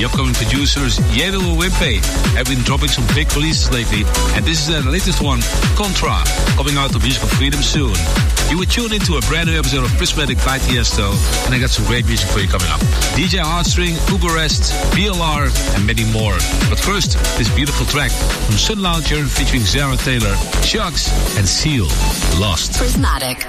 The upcoming producers Yedel and Wimpey have been dropping some big releases lately, and this is their latest one, Contra, coming out of Musical Freedom soon. You will tune into a brand new episode of Prismatic by Tiesto, and I got some great music for you coming up. DJ Heartstring, Uberest, BLR, and many more. But first, this beautiful track from Sun Lounger featuring Zara Taylor, Chucks, and Seal, Lost. Prismatic.